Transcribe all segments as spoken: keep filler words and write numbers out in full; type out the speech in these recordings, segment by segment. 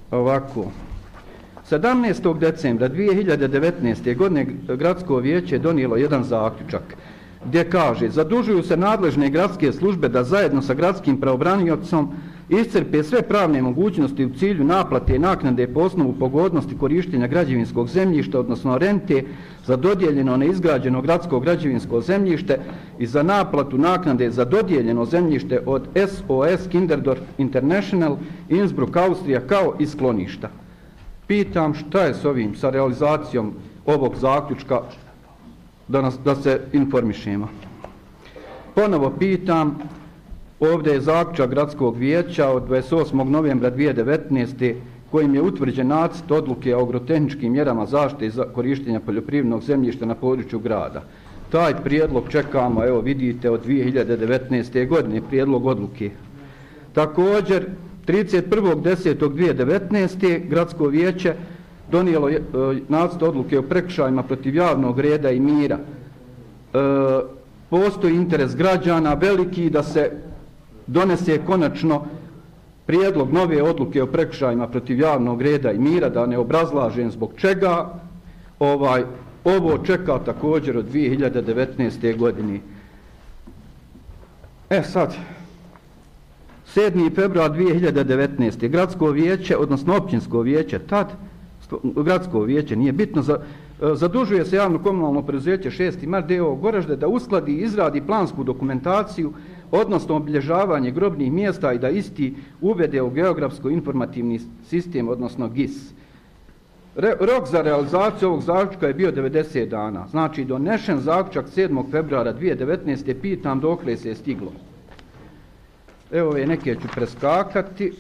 ovako. sedamnaestog decembra dvije hiljade devetnaeste. godine gradsko vijeće je donijelo jedan zaključak gdje kaže: zadužuju se nadležne gradske službe da zajedno sa gradskim pravobraniocom iscrpe sve pravne mogućnosti u cilju naplate naknade po osnovu pogodnosti korištenja građevinskog zemljišta, odnosno rente za dodijeljeno neizgrađeno gradsko građevinsko zemljište i za naplatu naknade za dodijeljeno zemljište od S O S Kinderdorf International, Innsbruck, Austrija, kao i skloništa. Pitam šta je s ovim, sa realizacijom ovog zaključka, da, nas, da se informišemo. Ponovo pitam, ovdje je zaključak gradskog vijeća od dvadeset osmog novembra dvije hiljade devetnaeste. kojim je utvrđen nacrt odluke o agrotehničkim mjerama zaštite za korištenja poljoprivrednog zemljišta na području grada. Taj prijedlog čekamo, evo vidite, od dvije hiljade devetnaeste. godine, prijedlog odluke. Također, trideset prvog desetog dvije hiljade devetnaeste. gradsko vijeće donijelo je, e, nacrt odluke o prekršajima protiv javnog reda i mira. E, postoji interes građana veliki da se donese konačno prijedlog nove odluke o prekršajima protiv javnog reda i mira, da ne obrazlažem zbog čega. Ovaj, ovo čeka također od dvije hiljade devetnaeste. godine. E sad, sedmi februar dvije hiljade devetnaeste. gradsko vijeće, odnosno općinsko vijeće, tad gradsko vijeće, nije bitno, za, zadužuje se javno komunalno preduzeće šesti mart d o o Goražde da uskladi i izradi plansku dokumentaciju, odnosno obilježavanje grobnih mjesta i da isti uvede u geografsko-informativni sistem, odnosno G I S. Re, rok za realizaciju ovog zaključka je bio devedeset dana. Znači, donešen zaključak sedmog februara dvije hiljade devetnaeste. Pitam dokle se je stiglo. Evo ove neke ću preskakati.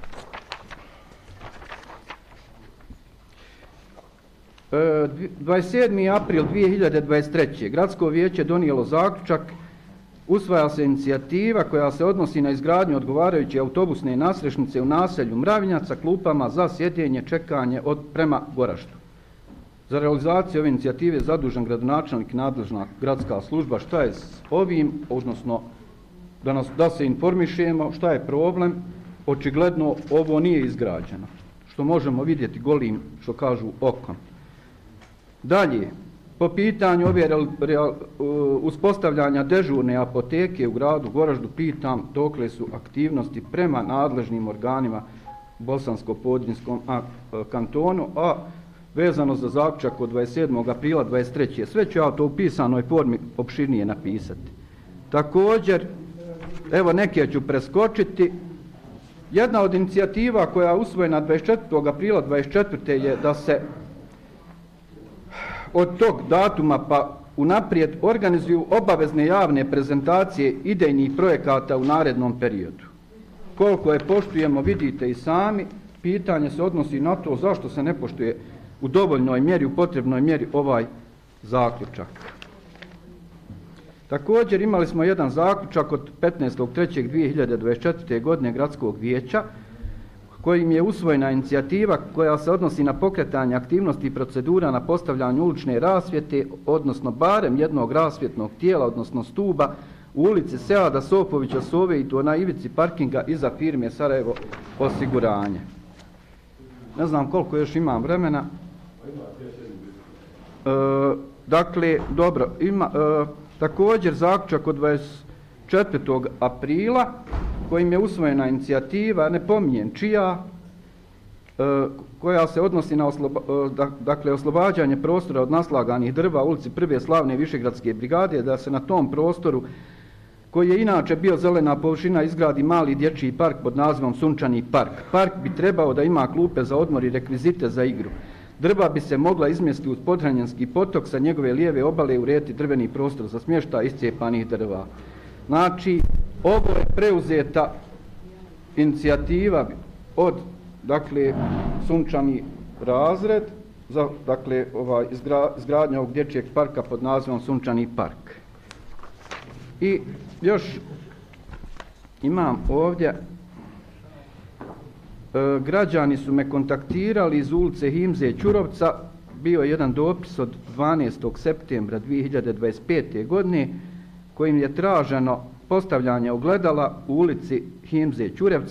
dvadeset sedmi april dvije hiljade dvadeset treće. gradsko vijeće donijelo zaključak: usvaja se inicijativa koja se odnosi na izgradnju odgovarajuće autobusne nasrešnice u naselju Mravnjac sa klupama za sjedenje, čekanje od prema Goraždu. Za realizaciju ove inicijative je zadužen gradonačelnik, nadležna gradska služba. Šta je s ovim, odnosno da, nas, da se informišemo šta je problem? Očigledno ovo nije izgrađeno, što možemo vidjeti golim, što kažu, okom. Dalje, po pitanju ove real, real, uspostavljanja dežurne apoteke u gradu Goraždu, pitam dokle su aktivnosti prema nadležnim organima Bosansko-Podrinjskom kantonu, a vezano za zaključak od dvadeset sedmog aprila dvadeset treće. Sve ću ja to u pisanoj formi opširnije napisati. Također, evo neke ću preskočiti. Jedna od inicijativa koja je usvojena dvadeset četvrtog aprila dvadeset četvrte. je da se od tog datuma pa unaprijed organizuju obavezne javne prezentacije idejnih projekata u narednom periodu. Koliko je poštujemo, vidite i sami. Pitanje se odnosi na to zašto se ne poštuje u dovoljnoj mjeri, u potrebnoj mjeri ovaj zaključak. Također imali smo jedan zaključak od petnaestog trećeg dvije hiljade dvadeset četvrte. godine gradskog vijeća, kojim je usvojena inicijativa koja se odnosi na pokretanje aktivnosti i procedura na postavljanju ulične rasvjete, odnosno barem jednog rasvjetnog tijela, odnosno stuba, u ulici Seada Sopovića Sove i to na ivici parkinga iza firme Sarajevo osiguranje. Ne znam koliko još imam vremena. E, dakle, dobro, ima, e, također zaključak od dvadeset četvrtog aprila, kojim je usvojena inicijativa, ne pominjem čija, e, koja se odnosi na osloba, e, dakle, oslobađanje prostora od naslaganih drva u ulici Prve slavne Višegradske brigade, da se na tom prostoru, koji je inače bio zelena površina, izgradi mali dječji park pod nazivom Sunčani park. Park bi trebao da ima klupe za odmor i rekvizite za igru. Drva bi se mogla izmjestiti uz Podhranjanski potok, sa njegove lijeve obale urediti drveni prostor za smještaj iscijepanih drva. Znači, ovo je preuzeta inicijativa od, dakle, Sunčani razred, za, dakle, ovaj, izgra, izgradnja ovog dječjeg parka pod nazivom Sunčani park. I još imam ovdje, e, građani su me kontaktirali iz ulice Himze Ćurovca, bio je jedan dopis od dvanaestog septembra dvije hiljade dvadeset pete. godine, kojim je traženo postavljanje ogledala u ulici Himze Ćurevca